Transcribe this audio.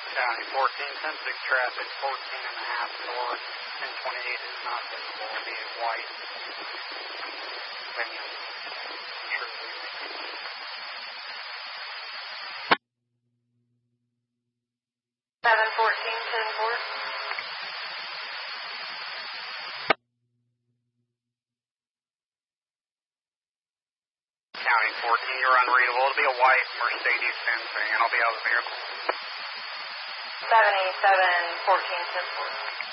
County 14, 10-6 traffic, 14 and a half north, 1028 is not visible. It'll be a white van. True. 714, 10-4. County 14, you're unreadable. It'll be a white Mercedes-Benz van. I'll be out of the vehicle. 787, 14, 10-4.